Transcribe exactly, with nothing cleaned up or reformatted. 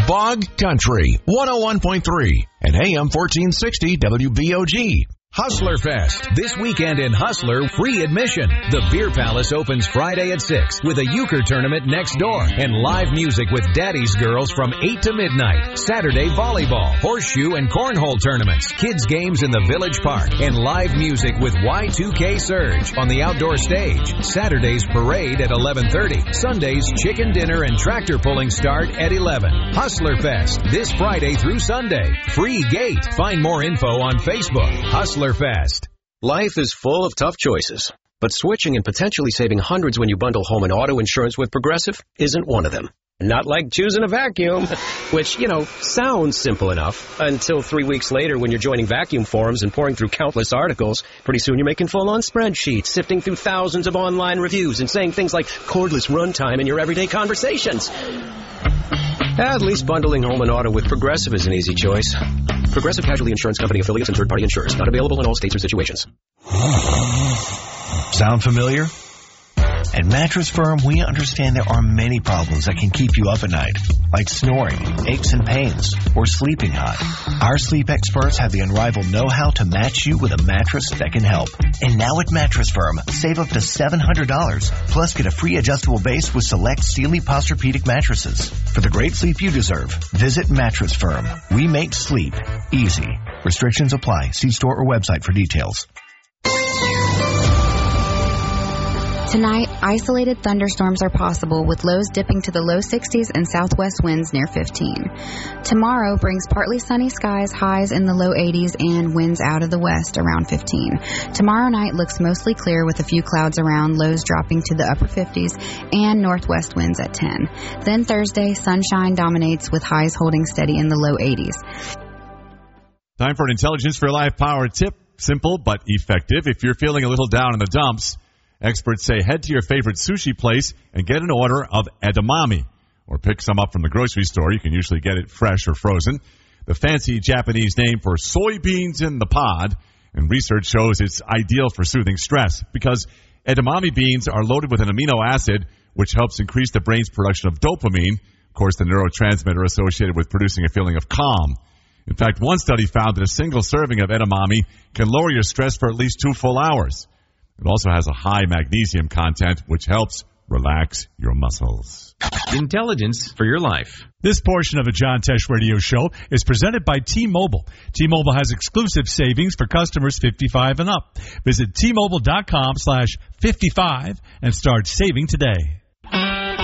Fog Country, one oh one point three and A M fourteen sixty W B O G. Hustler Fest. This weekend in Hustler, free admission. The Beer Palace opens Friday at six with a euchre tournament next door and live music with Daddy's Girls from eight to midnight. Saturday, volleyball, horseshoe, and cornhole tournaments. Kids games in the Village Park and live music with Y two K Surge on the outdoor stage. Saturday's parade at eleven thirty. Sundays, chicken dinner and tractor pulling start at eleven. Hustler Fest. This Friday through Sunday. Free gate. Find more info on Facebook. Hustler Fest. Life is full of tough choices, but switching and potentially saving hundreds when you bundle home and auto insurance with Progressive isn't one of them. Not like choosing a vacuum, which, you know, sounds simple enough until three weeks later when you're joining vacuum forums and pouring through countless articles. Pretty soon you're making full-on spreadsheets, sifting through thousands of online reviews and saying things like cordless runtime in your everyday conversations. At least bundling home and auto with Progressive is an easy choice. Progressive Casualty Insurance Company affiliates and third-party insurers. Not available in all states or situations. Sound familiar? At Mattress Firm, we understand there are many problems that can keep you up at night, like snoring, aches and pains, or sleeping hot. Our sleep experts have the unrivaled know-how to match you with a mattress that can help. And now at Mattress Firm, save up to seven hundred dollars, plus get a free adjustable base with select Sealy Posturepedic mattresses. For the great sleep you deserve, visit Mattress Firm. We make sleep easy. Restrictions apply. See store or website for details. Tonight, isolated thunderstorms are possible with lows dipping to the low sixties and southwest winds near fifteen. Tomorrow brings partly sunny skies, highs in the low eighties, and winds out of the west around fifteen. Tomorrow night looks mostly clear with a few clouds around, lows dropping to the upper fifties, and northwest winds at ten. Then Thursday, sunshine dominates with highs holding steady in the low eighties. Time for an Intelligence for Life power tip. Simple but effective. If you're feeling a little down in the dumps, experts say head to your favorite sushi place and get an order of edamame, or pick some up from the grocery store. You can usually get it fresh or frozen. The fancy Japanese name for soybeans in the pod, and research shows it's ideal for soothing stress because edamame beans are loaded with an amino acid which helps increase the brain's production of dopamine, of course the neurotransmitter associated with producing a feeling of calm. In fact, one study found that a single serving of edamame can lower your stress for at least two full hours. It also has a high magnesium content, which helps relax your muscles. Intelligence for your life. This portion of the John Tesh Radio Show is presented by T-Mobile. T-Mobile has exclusive savings for customers fifty-five and up. Visit T Mobile dot com slash fifty-five and start saving today.